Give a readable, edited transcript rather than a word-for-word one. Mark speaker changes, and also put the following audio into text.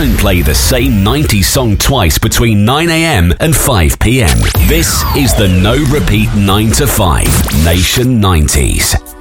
Speaker 1: Don't play the same 90s song twice between 9am and 5pm. This is the No Repeat 9 to 5 Nation 90s.